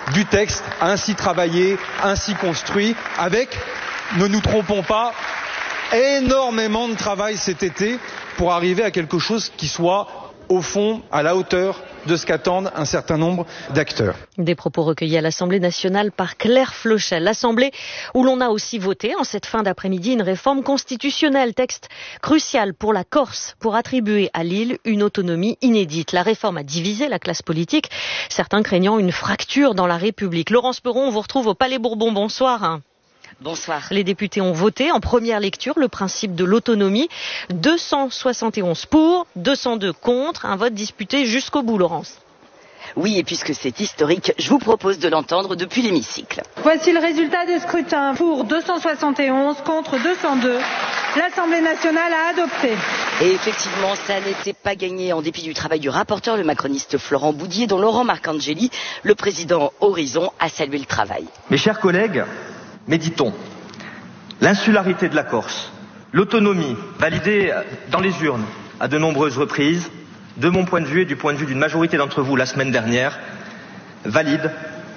du texte ainsi travaillé, ainsi construit, avec, ne nous trompons pas, énormément de travail cet été pour arriver à quelque chose qui soit, au fond, à la hauteur de ce qu'attendent un certain nombre d'acteurs. Des propos recueillis à l'Assemblée nationale par Claire Flochel. L'Assemblée où l'on a aussi voté en cette fin d'après-midi une réforme constitutionnelle, texte crucial pour la Corse, pour attribuer à l'île une autonomie inédite. La réforme a divisé la classe politique, certains craignant une fracture dans la République. Laurence Perron, on vous retrouve au Palais Bourbon. Bonsoir. Bonsoir. Les députés ont voté en première lecture le principe de l'autonomie. 271 pour, 202 contre. Un vote disputé jusqu'au bout, Laurence. Oui, et puisque c'est historique, je vous propose de l'entendre depuis l'hémicycle. Voici le résultat du scrutin. Pour 271, contre 202. L'Assemblée nationale a adopté. Et effectivement, ça n'était pas gagné en dépit du travail du rapporteur, le macroniste Florent Boudier, dont Laurent Marcangeli, le président Horizon, a salué le travail. Mes chers collègues, méditons. L'insularité de la Corse, l'autonomie validée dans les urnes à de nombreuses reprises, de mon point de vue et du point de vue d'une majorité d'entre vous la semaine dernière, valide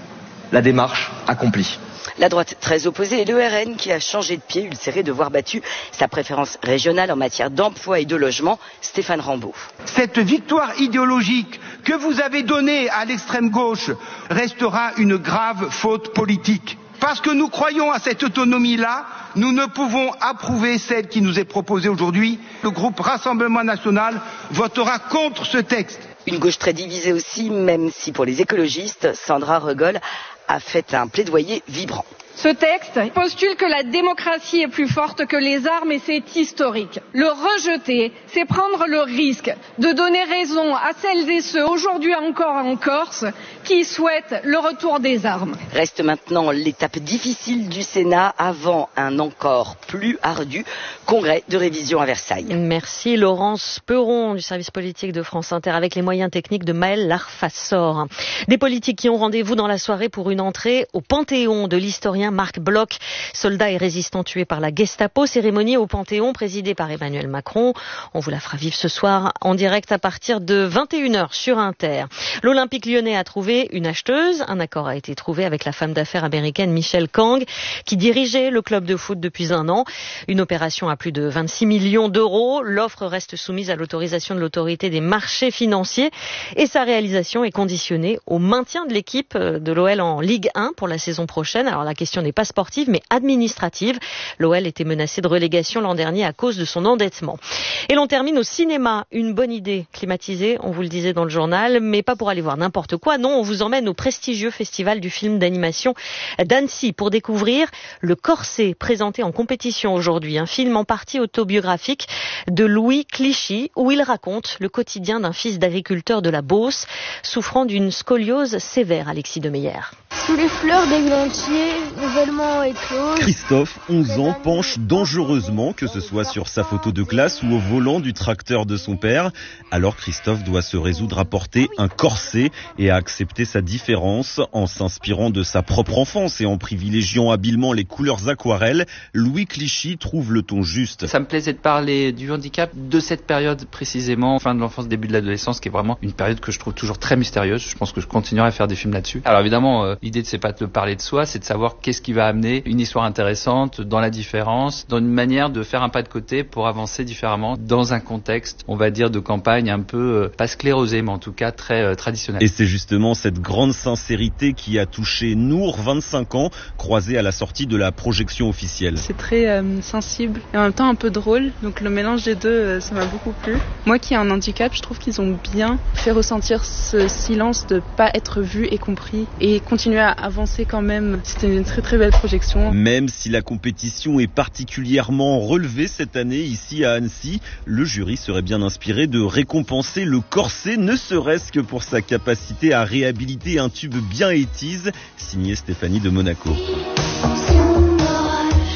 la démarche accomplie. La droite très opposée et le RN qui a changé de pied, ulcéré de voir battu sa préférence régionale en matière d'emploi et de logement, Stéphane Rambaud. Cette victoire idéologique que vous avez donnée à l'extrême gauche restera une grave faute politique. Parce que nous croyons à cette autonomie-là, nous ne pouvons approuver celle qui nous est proposée aujourd'hui. Le groupe Rassemblement National votera contre ce texte. Une gauche très divisée aussi, même si pour les écologistes, Sandra Regol a fait un plaidoyer vibrant. Ce texte postule que la démocratie est plus forte que les armes et c'est historique. Le rejeter, c'est prendre le risque de donner raison à celles et ceux, aujourd'hui encore en Corse, qui souhaitent le retour des armes. Reste maintenant l'étape difficile du Sénat avant un encore plus ardu congrès de révision à Versailles. Merci Laurence Perron du service politique de France Inter avec les moyens techniques de Maël Larfassor. Des politiques qui ont rendez-vous dans la soirée pour une entrée au Panthéon de l'historien Marc Bloch, soldat et résistant tué par la Gestapo. Cérémonie au Panthéon présidée par Emmanuel Macron. On vous la fera vivre ce soir en direct à partir de 21h sur Inter. L'Olympique lyonnais a trouvé une acheteuse. Un accord a été trouvé avec la femme d'affaires américaine Michelle Kang qui dirigeait le club de foot depuis un an. Une opération à plus de 26 millions d'euros. L'offre reste soumise à l'autorisation de l'autorité des marchés financiers et sa réalisation est conditionnée au maintien de l'équipe de l'OL en Ligue 1 pour la saison prochaine. Alors la question n'est pas sportive mais administrative. L'OL était menacé de relégation l'an dernier à cause de son endettement. Et l'on termine au cinéma. Une bonne idée climatisée, on vous le disait dans le journal, mais pas pour aller voir n'importe quoi. Non, on vous emmène au prestigieux festival du film d'animation d'Annecy pour découvrir Le Corset, présenté en compétition aujourd'hui. Un film en partie autobiographique de Louis Clichy où il raconte le quotidien d'un fils d'agriculteur de la Beauce souffrant d'une scoliose sévère, Alexis Demeyer. Sous les fleurs d'églantier, nouvellement écloses. Christophe, 11 ans, penche dangereusement, que ce soit sur sa photo de classe ou au volant du tracteur de son père. Alors Christophe doit se résoudre à porter un corset et à accepter sa différence en s'inspirant de sa propre enfance et en privilégiant habilement les couleurs aquarelles. Louis Clichy trouve le ton juste. Ça me plaisait de parler du handicap de cette période précisément, fin de l'enfance, début de l'adolescence, qui est vraiment une période que je trouve toujours très mystérieuse. Je pense que je continuerai à faire des films là-dessus. Alors évidemment, l'idée c'est pas de parler de soi, c'est de savoir qu'est-ce qui va amener une histoire intéressante dans la différence, dans une manière de faire un pas de côté pour avancer différemment dans un contexte, on va dire, de campagne un peu, pas sclérosé, mais en tout cas très traditionnel. Et c'est justement cette grande sincérité qui a touché Nour, 25 ans, croisée à la sortie de la projection officielle. C'est très sensible et en même temps un peu drôle, donc le mélange des deux, ça m'a beaucoup plu. Moi qui ai un handicap, je trouve qu'ils ont bien fait ressentir ce silence de pas être vu et compris et continuer à avancer quand même. C'était une très très belle projection. Même si la compétition est particulièrement relevée cette année ici à Annecy, le jury serait bien inspiré de récompenser Le Corset, ne serait-ce que pour sa capacité à réhabiliter un tube bien 80s, signé Stéphanie de Monaco.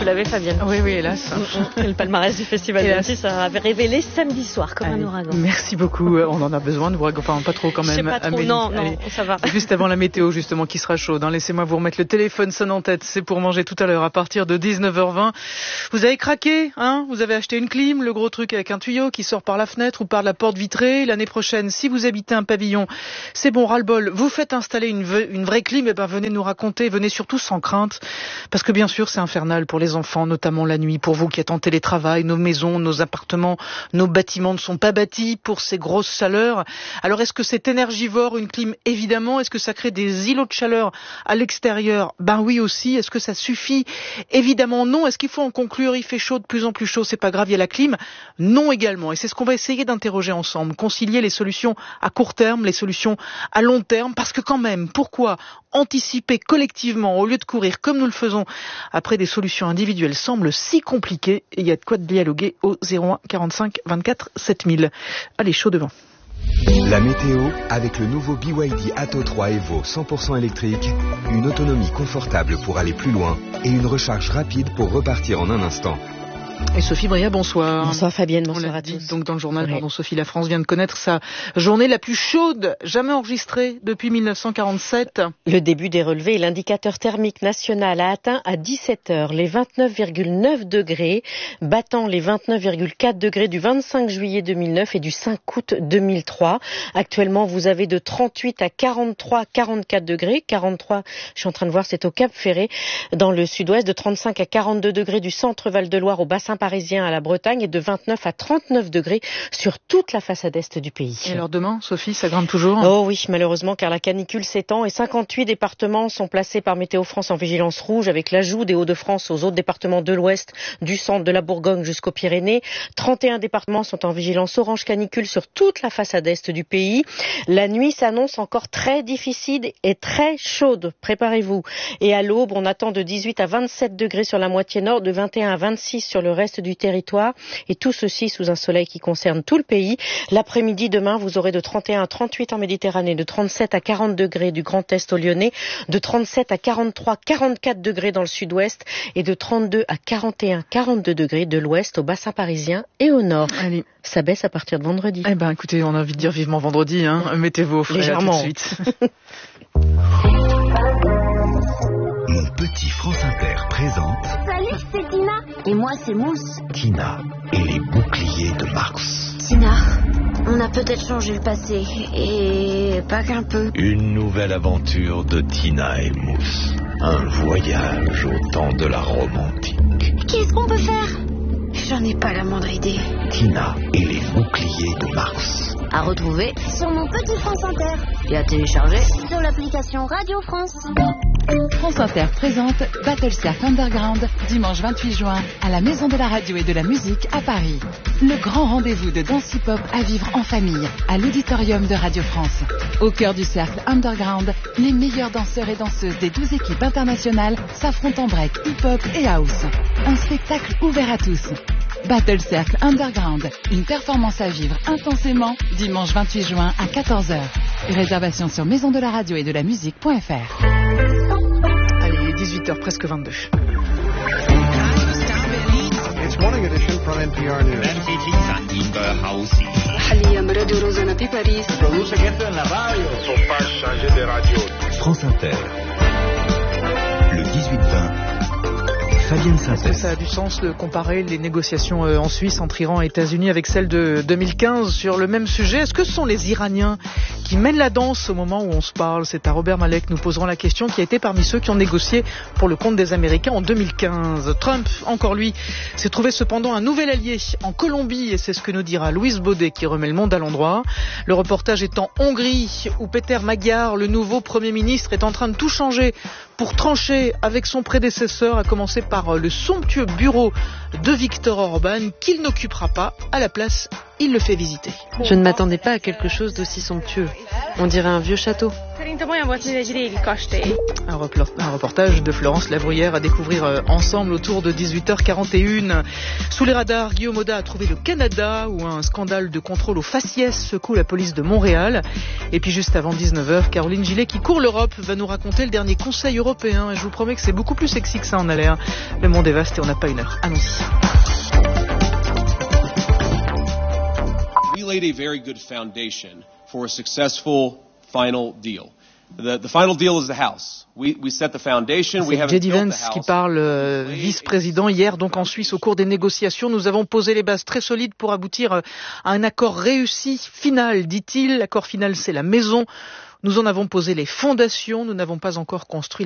l'avez, Fabienne. Oui, hélas. Le palmarès du Festival d'Annecy, ça avait révélé samedi soir comme un ouragan. Merci beaucoup. On en a besoin de ouragan. Enfin, pas trop quand même. Je sais pas trop, non, ça va. Juste avant la météo, justement, qui sera chaude. Laissez-moi vous remettre le téléphone sonne en tête. C'est pour manger tout à l'heure à partir de 19h20. Vous avez craqué, Vous avez acheté une clim, le gros truc avec un tuyau qui sort par la fenêtre ou par la porte vitrée. L'année prochaine, si vous habitez un pavillon, c'est bon, ras-le-bol. Vous faites installer une vraie clim, venez nous raconter, venez surtout sans crainte. Parce que bien sûr, c'est infernal pour les enfants, notamment la nuit. Pour vous qui êtes en télétravail, nos maisons, nos appartements, nos bâtiments ne sont pas bâtis pour ces grosses chaleurs. Alors, est-ce que c'est énergivore, une clim? Évidemment. Est-ce que ça crée des îlots de chaleur à l'extérieur? Oui aussi. Est-ce que ça suffit? Évidemment non. Est-ce qu'il faut en conclure? Il fait chaud, de plus en plus chaud, c'est pas grave, il y a la clim? Non également. Et c'est ce qu'on va essayer d'interroger ensemble. Concilier les solutions à court terme, les solutions à long terme. Parce que quand même, pourquoi anticiper collectivement au lieu de courir comme nous le faisons après des solutions individuelles semble si compliqué? Et il y a de quoi dialoguer au 01 45 24 7000. Allez, chaud devant. La météo avec le nouveau BYD Atto 3 Evo 100% électrique, une autonomie confortable pour aller plus loin et une recharge rapide pour repartir en un instant. Et Sophie Bria, bonsoir. Bonsoir Fabienne, bonsoir on l'a à dit tous. Donc dans le journal, Sophie, la France vient de connaître sa journée la plus chaude jamais enregistrée depuis 1947. Le début des relevés et l'indicateur thermique national a atteint à 17h les 29,9 degrés, battant les 29,4 degrés du 25 juillet 2009 et du 5 août 2003. Actuellement, vous avez de 38 à 43, 44 degrés. 43, je suis en train de voir, c'est au Cap Ferré, dans le sud-ouest, de 35 à 42 degrés du centre Val-de-Loire au bassin parisien à la Bretagne et de 29 à 39 degrés sur toute la façade est du pays. Et alors demain, Sophie, ça grimpe toujours? Oh oui, malheureusement, car la canicule s'étend et 58 départements sont placés par Météo France en vigilance rouge avec l'ajout des Hauts-de-France aux autres départements de l'Ouest, du centre, de la Bourgogne jusqu'aux Pyrénées. 31 départements sont en vigilance orange canicule sur toute la façade est du pays. La nuit s'annonce encore très difficile et très chaude, préparez-vous. Et à l'aube, on attend de 18 à 27 degrés sur la moitié nord, de 21 à 26 sur le reste du territoire, et tout ceci sous un soleil qui concerne tout le pays. L'après-midi, demain, vous aurez de 31 à 38 en Méditerranée, de 37 à 40 degrés du Grand Est au Lyonnais, de 37 à 43, 44 degrés dans le sud-ouest, et de 32 à 41, 42 degrés de l'ouest au bassin parisien et au nord. Allez. Ça baisse à partir de vendredi. Écoutez, on a envie de dire vivement vendredi, Mettez-vous au frais. Légèrement. Tout de suite. Mon petit France Inter présente... Salut, c'est Tina. Et moi, c'est Mousse. Tina et les boucliers de Mars. Tina, on a peut-être changé le passé. Et pas qu'un peu. Une nouvelle aventure de Tina et Mousse. Un voyage au temps de la Rome antique. Qu'est-ce qu'on peut faire? J'en ai pas la moindre idée. Tina et les boucliers de Mars. À retrouver sur mon petit France Inter. Et à télécharger sur l'application Radio France. France Inter présente Battle Circle Underground, dimanche 28 juin, à la Maison de la Radio et de la Musique à Paris. Le grand rendez-vous de danse hip-hop à vivre en famille, à l'auditorium de Radio France. Au cœur du cercle Underground, les meilleurs danseurs et danseuses des 12 équipes internationales s'affrontent en break, hip-hop et house. Un spectacle ouvert à tous. Battle Circle Underground, une performance à vivre intensément, dimanche 28 juin à 14h. Réservation sur maisondelaradio et de la musique.fr. Allez, 18h, presque 22. It's morning edition from NPR News. Produce gente en la radio. Faut pas changer de radio. France Inter. Le 18-20. Fabienne Saint-Est. Ça a du sens de comparer les négociations en Suisse entre Iran et États-Unis avec celles de 2015 sur le même sujet. Est-ce que ce sont les Iraniens qui mènent la danse au moment où on se parle? C'est à Robert Malek que nous poserons la question, qui a été parmi ceux qui ont négocié pour le compte des Américains en 2015. Trump, encore lui, s'est trouvé cependant un nouvel allié en Colombie, et c'est ce que nous dira Louise Baudet qui remet le monde à l'endroit. Le reportage est en Hongrie, où Péter Magyar, le nouveau Premier ministre, est en train de tout changer pour trancher avec son prédécesseur, à commencer par le somptueux bureau de Viktor Orban qu'il n'occupera pas. À la place, il le fait visiter. Je ne m'attendais pas à quelque chose d'aussi somptueux. On dirait un vieux château. Un reportage de Florence Labruyère à découvrir ensemble autour de 18h41. Sous les radars, Guillaume Oda a trouvé le Canada où un scandale de contrôle aux faciès secoue la police de Montréal. Et puis juste avant 19h, Caroline Gillet qui court l'Europe va nous raconter le dernier Conseil européen. Et je vous promets que c'est beaucoup plus sexy que ça en a l'air. Le monde est vaste et on n'a pas une heure. Allons-y. We laid a very good foundation for a successful final deal. The final deal is the House. We set the foundation. C'est J.D. Vance qui parle, vice-président. Hier, donc en Suisse, au cours des négociations, nous avons posé les bases très solides pour aboutir à un accord réussi, final, dit-il. L'accord final, c'est la maison. Nous en avons posé les fondations. Nous n'avons pas encore construit